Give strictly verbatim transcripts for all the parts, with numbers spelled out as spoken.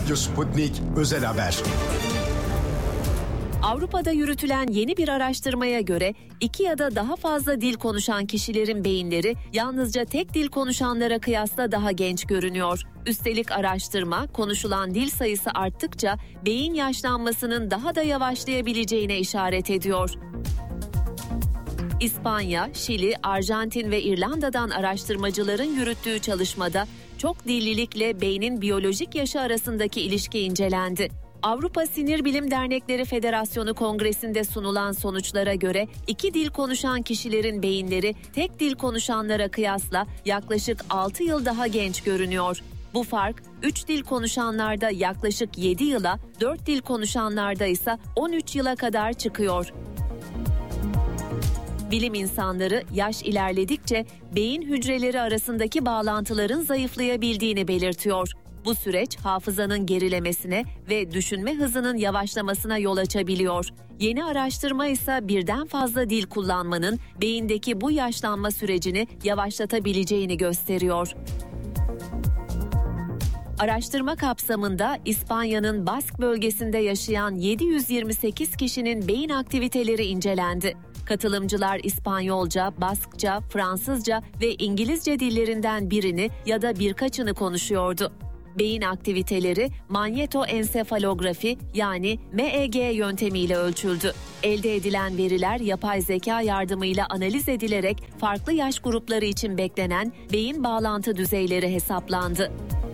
Radyo Sputnik Özel Haber. Avrupa'da yürütülen yeni bir araştırmaya göre iki ya da daha fazla dil konuşan kişilerin beyinleri yalnızca tek dil konuşanlara kıyasla daha genç görünüyor. Üstelik araştırma konuşulan dil sayısı arttıkça beyin yaşlanmasının daha da yavaşlayabileceğine işaret ediyor. İspanya, Şili, Arjantin ve İrlanda'dan araştırmacıların yürüttüğü çalışmada çok dillilikle beynin biyolojik yaşı arasındaki ilişki incelendi. Avrupa Sinir Bilim Dernekleri Federasyonu Kongresi'nde sunulan sonuçlara göre iki dil konuşan kişilerin beyinleri tek dil konuşanlara kıyasla yaklaşık altı yıl daha genç görünüyor. Bu fark üç dil konuşanlarda yaklaşık yedi yıla, dört dil konuşanlarda ise on üç yıla kadar çıkıyor. Bilim insanları yaş ilerledikçe beyin hücreleri arasındaki bağlantıların zayıflayabildiğini belirtiyor. Bu süreç hafızanın gerilemesine ve düşünme hızının yavaşlamasına yol açabiliyor. Yeni araştırma ise birden fazla dil kullanmanın beyindeki bu yaşlanma sürecini yavaşlatabileceğini gösteriyor. Araştırma kapsamında İspanya'nın Bask bölgesinde yaşayan yedi yüz yirmi sekiz kişinin beyin aktiviteleri incelendi. Katılımcılar İspanyolca, Baskça, Fransızca ve İngilizce dillerinden birini ya da birkaçını konuşuyordu. Beyin aktiviteleri manyetoensefalografi yani M E G yöntemiyle ölçüldü. Elde edilen veriler yapay zeka yardımıyla analiz edilerek farklı yaş grupları için beklenen beyin bağlantı düzeyleri hesaplandı.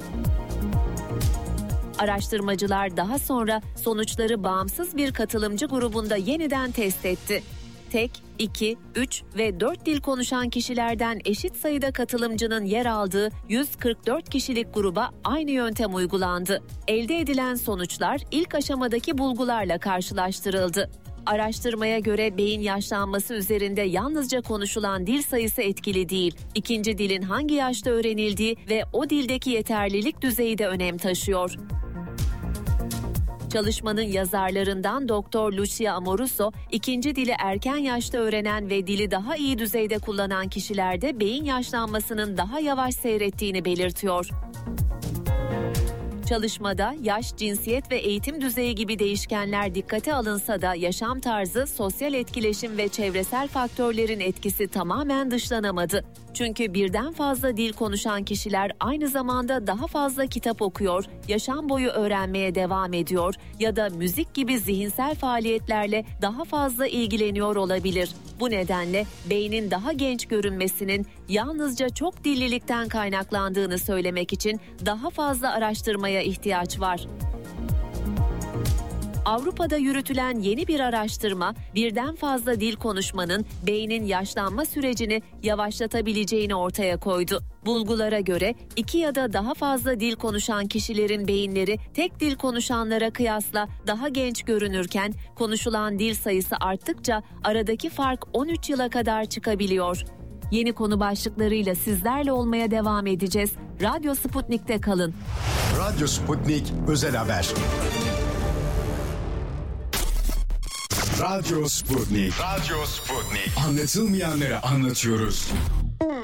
Araştırmacılar daha sonra sonuçları bağımsız bir katılımcı grubunda yeniden test etti. Tek, iki, üç ve dört dil konuşan kişilerden eşit sayıda katılımcının yer aldığı yüz kırk dört kişilik gruba aynı yöntem uygulandı. Elde edilen sonuçlar ilk aşamadaki bulgularla karşılaştırıldı. Araştırmaya göre beyin yaşlanması üzerinde yalnızca konuşulan dil sayısı etkili değil. İkinci dilin hangi yaşta öğrenildiği ve o dildeki yeterlilik düzeyi de önem taşıyor. Çalışmanın yazarlarından Doktor Lucia Amoruso, ikinci dili erken yaşta öğrenen ve dili daha iyi düzeyde kullanan kişilerde beyin yaşlanmasının daha yavaş seyrettiğini belirtiyor. Çalışmada yaş, cinsiyet ve eğitim düzeyi gibi değişkenler dikkate alınsa da yaşam tarzı, sosyal etkileşim ve çevresel faktörlerin etkisi tamamen dışlanamadı. Çünkü birden fazla dil konuşan kişiler aynı zamanda daha fazla kitap okuyor, yaşam boyu öğrenmeye devam ediyor ya da müzik gibi zihinsel faaliyetlerle daha fazla ilgileniyor olabilir. Bu nedenle beynin daha genç görünmesinin yalnızca çok dillilikten kaynaklandığını söylemek için daha fazla araştırmaya ihtiyaç var. Avrupa'da yürütülen yeni bir araştırma, birden fazla dil konuşmanın beynin yaşlanma sürecini yavaşlatabileceğini ortaya koydu. Bulgulara göre iki ya da daha fazla dil konuşan kişilerin beyinleri tek dil konuşanlara kıyasla daha genç görünürken, konuşulan dil sayısı arttıkça aradaki fark on üç yıla kadar çıkabiliyor. Yeni konu başlıklarıyla sizlerle olmaya devam edeceğiz. Radyo Sputnik'te kalın. Radyo Sputnik Özel Haber. Radyo Sputnik. Radyo Sputnik. Anlatılmayanları anlatıyoruz.